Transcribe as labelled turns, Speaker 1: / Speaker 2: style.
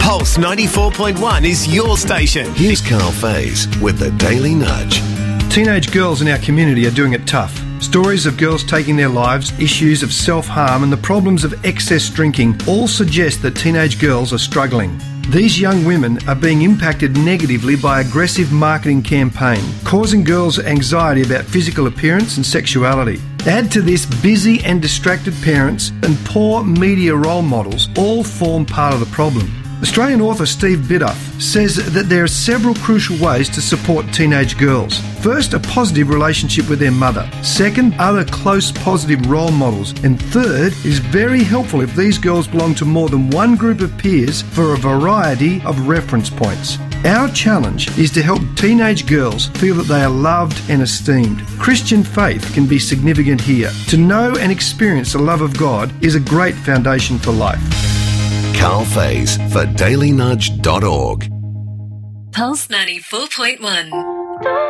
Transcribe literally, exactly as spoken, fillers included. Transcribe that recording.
Speaker 1: Pulse ninety-four point one is your station.
Speaker 2: Here's Carl Faze with the Daily Nudge.
Speaker 3: Teenage girls in our community are doing it tough. Stories of girls taking their lives, issues of self-harm and the problems of excess drinking all suggest that teenage girls are struggling. These young women are being impacted negatively by aggressive marketing campaign, causing girls anxiety about physical appearance and sexuality. Add to this busy and distracted parents and poor media role models all form part of the problem. Australian author Steve Biddulph says that there are several crucial ways to support teenage girls. First, a positive relationship with their mother. Second, other close positive role models. And third, it is very helpful if these girls belong to more than one group of peers for a variety of reference points. Our challenge is to help teenage girls feel that they are loved and esteemed. Christian faith can be significant here. To know and experience the love of God is a great foundation for life.
Speaker 2: Carl Faze for daily nudge dot org.
Speaker 4: Pulse ninety-four point one.